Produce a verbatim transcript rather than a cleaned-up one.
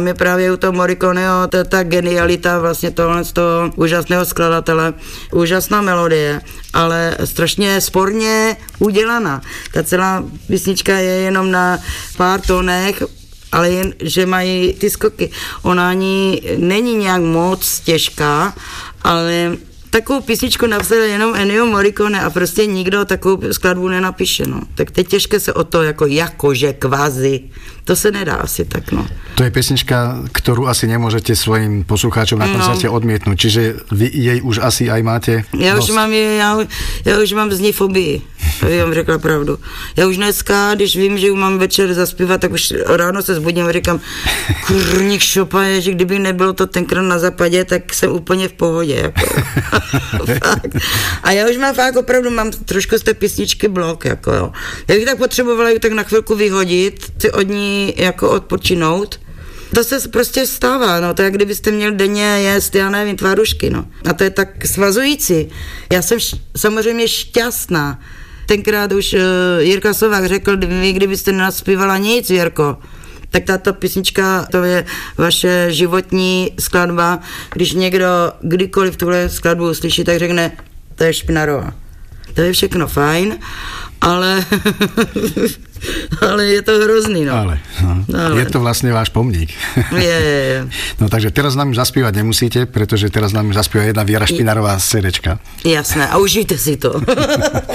My právě u toho Morriconeho, to je ta genialita vlastně tohle z toho úžasného skladatele, úžasná melodie, ale strašně sporně udělaná. Ta celá písnička je jenom na pár tónech, ale jen, že mají ty skoky. Ona ani není nějak moc těžká, ale takovou písničku napsal jenom Ennio Morricone a prostě nikdo takovou skladbu nenapíše, no. Tak teď těžké se o to, jako jakože kvazi, to se nedá asi tak, no. To je pesnička, ktorú asi nemôžete svojim poslucháčom na koncerte no. odmietnúť, čiže vy jej už asi aj máte Já dosť. už mám, já, já už mám z ní fobii, aby vám řekla pravdu. Já už dneska, když vím, že mám večer zaspívat, tak už ráno se zbudím a říkám, kurník šopa je, že kdyby nebylo to tenkrát na západě, tak jsem úplně v pohodě, jako. Fakt. A já už mám fakt opravdu, mám trošku z té písničky blok, jako jo. Já bych tak potřebovala ji tak na chvilku vyhodit, si od ní jako odpočinout. To se prostě stává, no, to je, jak kdybyste měl denně jíst, já nevím, tvárušky, no. A to je tak svazující. Já jsem š- samozřejmě šťastná. Tenkrát už uh, Jirka Sovák řekl, vy kdybyste nenaspívala nic, Jirko, tak tato písnička, to je vaše životní skladba. Když někdo kdykoliv tuhle skladbu uslyší, tak řekne, to je Špinarová. To je všechno fajn, ale, ale je to hrozný, no. Ale, no. ale. Je to vlastne váš pomník. Je, je, je. No takže teraz nám zaspívať nemusíte, pretože teraz nám zaspíva jedna Viera Špinarová z cédečka. Jasné, a užijte si to.